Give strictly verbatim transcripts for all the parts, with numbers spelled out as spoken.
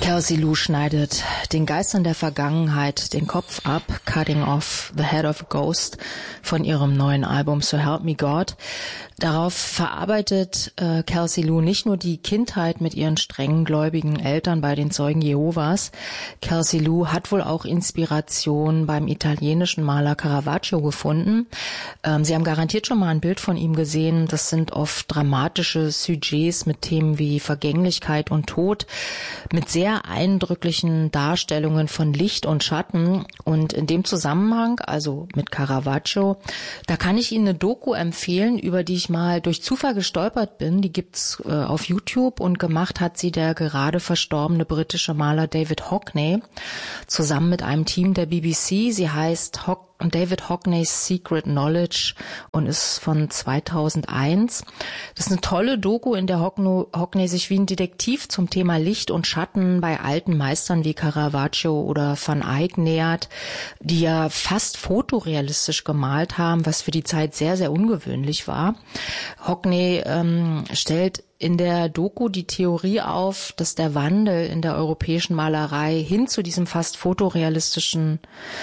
Kelsey Lu schneidet den Geistern der Vergangenheit den Kopf ab, Cutting Off the Head of a Ghost von ihrem neuen Album So Help Me God. Darauf verarbeitet äh, Kelsey Lu nicht nur die Kindheit mit ihren strengen gläubigen Eltern bei den Zeugen Jehovas. Kelsey Lu hat wohl auch Inspiration beim italienischen Maler Caravaggio gefunden. Ähm, Sie haben garantiert schon mal ein Bild von ihm gesehen. Das sind oft dramatische Sujets mit Themen wie Vergänglichkeit und Tod, mit sehr eindrücklichen Darstellungen von Licht und Schatten. Und in dem Zusammenhang, also mit Caravaggio, da kann ich Ihnen eine Doku empfehlen, über die ich mal durch Zufall gestolpert bin. Die gibt's äh, auf YouTube und gemacht hat sie der gerade verstorbene britische Maler David Hockney zusammen mit einem Team der B B C. Sie heißt Hock David Hockneys Secret Knowledge und ist von zweitausendeins. Das ist eine tolle Doku, in der Hockney sich wie ein Detektiv zum Thema Licht und Schatten bei alten Meistern wie Caravaggio oder Van Eyck nähert, die ja fast fotorealistisch gemalt haben, was für die Zeit sehr, sehr ungewöhnlich war. Hockney ähm, stellt in der Doku die Theorie auf, dass der Wandel in der europäischen Malerei hin zu diesem fast fotorealistischen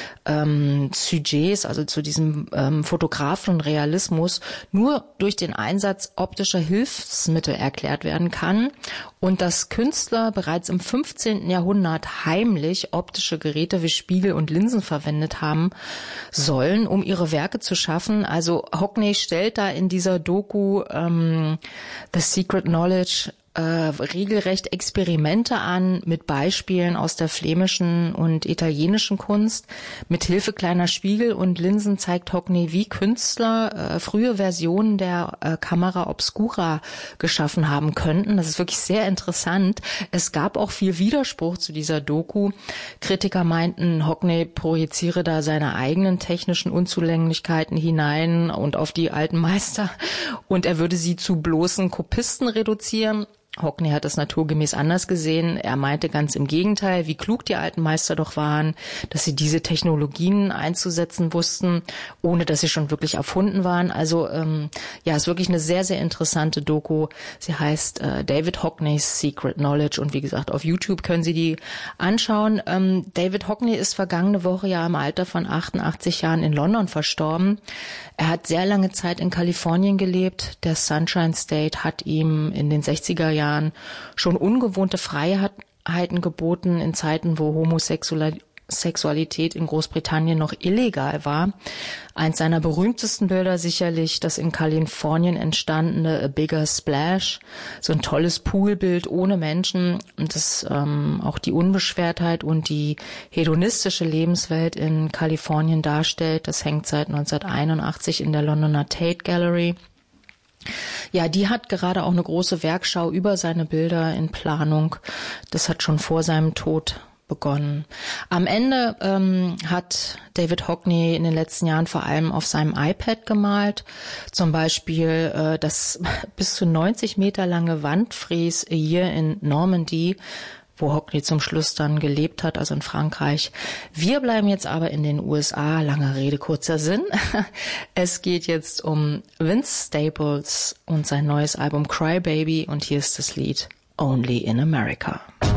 ähm, Sujets, also zu diesem ähm, fotografischen Realismus, nur durch den Einsatz optischer Hilfsmittel erklärt werden kann und dass Künstler bereits im fünfzehnten Jahrhundert heimlich optische Geräte wie Spiegel und Linsen verwendet haben sollen, um ihre Werke zu schaffen. Also Hockney stellt da in dieser Doku ähm, The Secret Knowledge äh, regelrecht Experimente an mit Beispielen aus der flämischen und italienischen Kunst. Mit Hilfe kleiner Spiegel und Linsen zeigt Hockney, wie Künstler äh, frühe Versionen der äh, Camera Obscura geschaffen haben könnten. Das ist wirklich sehr interessant. Es gab auch viel Widerspruch zu dieser Doku. Kritiker meinten, Hockney projiziere da seine eigenen technischen Unzulänglichkeiten hinein und auf die alten Meister und er würde sie zu bloßen Kopisten reduzieren. Hockney hat das naturgemäß anders gesehen. Er meinte ganz im Gegenteil, wie klug die alten Meister doch waren, dass sie diese Technologien einzusetzen wussten, ohne dass sie schon wirklich erfunden waren. Also ähm, ja, ist wirklich eine sehr, sehr interessante Doku. Sie heißt äh, David Hockneys Secret Knowledge und wie gesagt, auf YouTube können Sie die anschauen. Ähm, David Hockney ist vergangene Woche ja im Alter von achtundachtzig Jahren in London verstorben. Er hat sehr lange Zeit in Kalifornien gelebt. Der Sunshine State hat ihm in den sechziger Jahren schon ungewohnte Freiheiten geboten in Zeiten, wo Homosexualität in Großbritannien noch illegal war. Eins seiner berühmtesten Bilder sicherlich das in Kalifornien entstandene A Bigger Splash, so ein tolles Poolbild ohne Menschen und das ähm, auch die Unbeschwertheit und die hedonistische Lebenswelt in Kalifornien darstellt. Das hängt seit neunzehnhunderteinundachtzig in der Londoner Tate Gallery. Ja, die hat gerade auch eine große Werkschau über seine Bilder in Planung. Das hat schon vor seinem Tod begonnen. Am Ende ähm, hat David Hockney in den letzten Jahren vor allem auf seinem iPad gemalt. Zum Beispiel äh, das bis zu neunzig Meter lange Wandfries hier in Normandy, wo Hockney zum Schluss dann gelebt hat, also in Frankreich. Wir bleiben jetzt aber in den U S A. Lange Rede, kurzer Sinn. Es geht jetzt um Vince Staples und sein neues Album Cry Baby und hier ist das Lied Only in America.